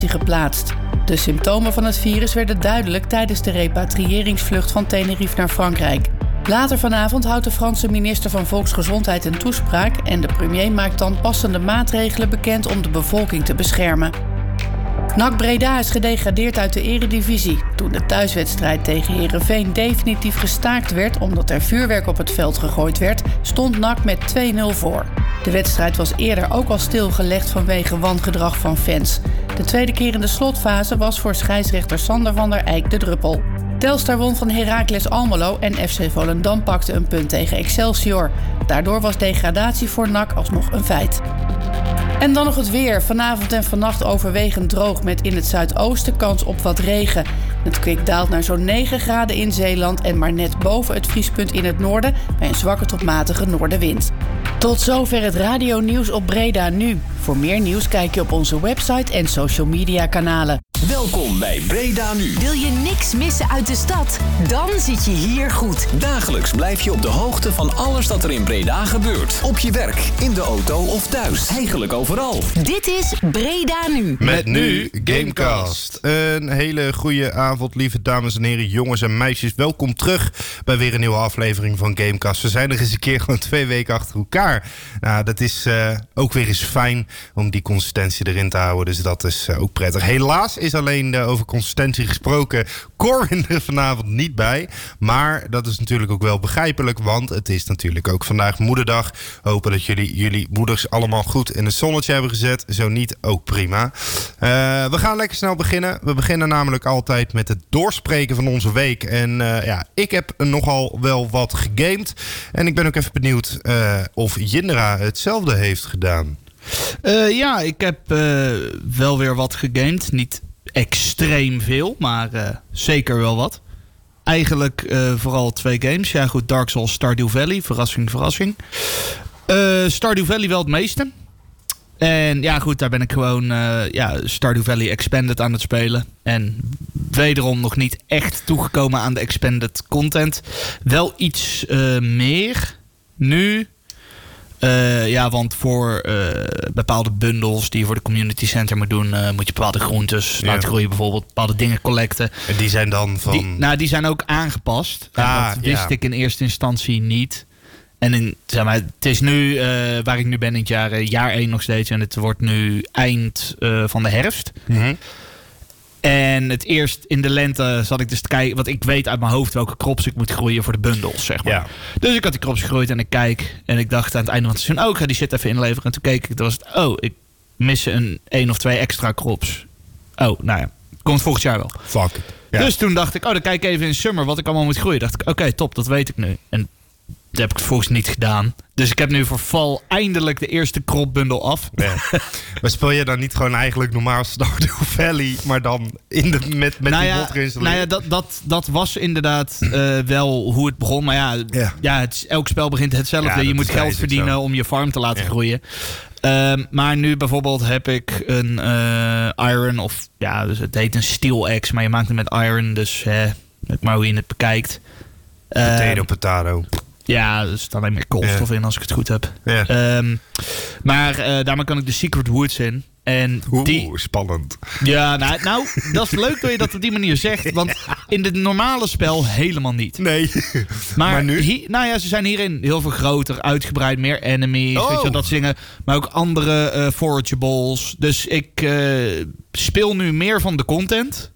geplaatst. De symptomen van het virus werden duidelijk tijdens de repatriëringsvlucht van Tenerife naar Frankrijk. Later vanavond houdt de Franse minister van Volksgezondheid een toespraak en de premier maakt dan passende maatregelen bekend om de bevolking te beschermen. NAC Breda is gedegradeerd uit de eredivisie. Toen de thuiswedstrijd tegen Heerenveen definitief gestaakt werd omdat er vuurwerk op het veld gegooid werd, stond NAC met 2-0 voor. De wedstrijd was eerder ook al stilgelegd vanwege wangedrag van fans. De tweede keer in de slotfase was voor scheidsrechter Sander van der Eyck de druppel. Telstar won van Heracles Almelo en FC Volendam pakte een punt tegen Excelsior. Daardoor was degradatie voor NAC alsnog een feit. En dan nog het weer. Vanavond en vannacht overwegend droog met in het zuidoosten kans op wat regen. Het kwik daalt naar zo'n 9 graden in Zeeland en maar net boven het vriespunt in het noorden bij een zwakke tot matige noordenwind. Tot zover het radionieuws op Breda Nu. Voor meer nieuws kijk je op onze website en social media kanalen. Welkom bij Breda Nu. Wil je niks missen uit de stad? Dan zit je hier goed. Dagelijks blijf je op de hoogte van alles dat er in Breda gebeurt. Op je werk, in de auto of thuis. Eigenlijk overal. Dit is Breda Nu. Met nu Gamecast. Een hele goede avond, lieve dames en heren, jongens en meisjes. Welkom terug bij weer een nieuwe aflevering van Gamecast. We zijn er eens een keer gewoon 2 weken achter elkaar. Nou, dat is ook weer eens fijn om die consistentie erin te houden. Dus dat is ook prettig. Helaas is alleen over consistentie gesproken Corwin er vanavond niet bij. Maar dat is natuurlijk ook wel begrijpelijk, want het is natuurlijk ook vandaag moederdag. Hopen dat jullie moeders allemaal goed in het zonnetje hebben gezet. Zo niet, ook prima. We gaan lekker snel beginnen. We beginnen namelijk altijd met het doorspreken van onze week. En ik heb nogal wel wat gegamed. En ik ben ook even benieuwd of Jindra hetzelfde heeft gedaan. Ik heb wel weer wat gegamed. Niet extreem veel, maar zeker wel wat. Eigenlijk vooral 2 games. Ja goed, Dark Souls, Stardew Valley. Verrassing. Stardew Valley wel het meeste. En ja goed, daar ben ik gewoon Stardew Valley Expanded aan het spelen. En wederom nog niet echt toegekomen aan de Expanded content. Wel iets meer nu. Want voor bepaalde bundles die je voor de community center moet doen, moet je bepaalde groentes laten groeien, bijvoorbeeld bepaalde dingen collecten. En die zijn dan van... Die zijn ook aangepast. Dat wist ik in eerste instantie niet. En het is nu, waar ik nu ben in het jaar 1 nog steeds. En het wordt nu eind van de herfst. Mm-hmm. En het eerst in de lente zat ik dus te kijken, want ik weet uit mijn hoofd welke crops ik moet groeien voor de bundles, zeg maar. Ja. Dus ik had die crops gegroeid en ik kijk. En ik dacht aan het einde van het seizoen, ik ga die shit even inleveren. En toen keek ik, was het, ik mis een 1 of 2 extra crops. Komt volgend jaar wel. Fuck it. Ja. Dus toen dacht ik, dan kijk ik even in summer wat ik allemaal moet groeien. Dacht ik, oké, top, dat weet ik nu. En dat heb ik vervolgens niet gedaan. Dus ik heb nu voor fall eindelijk de eerste cropbundel af. Ja. Maar speel je dan niet gewoon eigenlijk normaal Stardew Valley, maar dan met die mod geïnstalleerd? Dat was inderdaad wel hoe het begon. Maar elk spel begint hetzelfde. Ja, je moet geld verdienen om je farm te laten groeien. Maar nu bijvoorbeeld heb ik een iron dus het heet een steel axe, maar je maakt het met iron. Dus maar hoe je het bekijkt. Potato. Ja, er staat alleen meer koolstof in als ik het goed heb. Ja. Maar daarmee kan ik de Secret Woods in. En spannend. Ja, nou, dat is leuk dat je dat op die manier zegt. Want in het normale spel helemaal niet. Nee. Maar nu? Ze zijn hierin heel veel groter, uitgebreid, meer enemies. Weet je, dat soort dingen. Maar ook andere forageables. Dus ik speel nu meer van de content.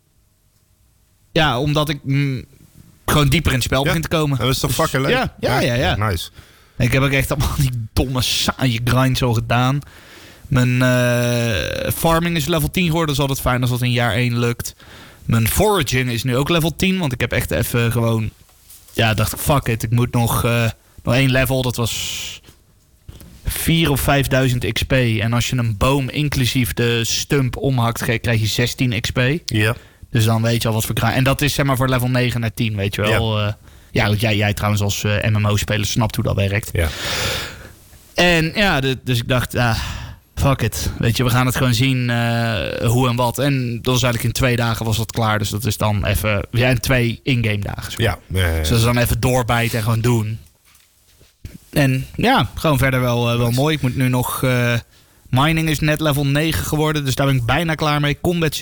Ja, omdat ik... gewoon dieper in het spel begint te komen. Dat is toch fucking leuk? Ja. Nice. Ik heb ook echt allemaal die domme, saaie grind zo gedaan. Mijn farming is level 10 geworden. Dat is altijd fijn als dat in jaar 1 lukt. Mijn foraging is nu ook level 10. Want ik heb echt even gewoon... Ja, dacht ik, fuck it. Ik moet nog 1 level. Dat was 4.000 of 5.000 XP. En als je een boom inclusief de stump omhakt, krijg je 16 XP. Ja. Dus dan weet je al wat voor grind. En dat is zeg maar voor level 9 naar 10, weet je wel. Ja. Jij trouwens als MMO-speler snapt hoe dat werkt. Ja. En dus ik dacht, fuck it. Weet je, we gaan het gewoon zien hoe en wat. En dat was eigenlijk in 2 dagen was dat klaar. Dus dat is dan even... en 2 in-game dagen. Ja. Dus dat is dan even doorbijten en gewoon doen. En ja, gewoon verder wel mooi. Ik moet nu nog... mining is net level 9 geworden. Dus daar ben ik bijna klaar mee. Combat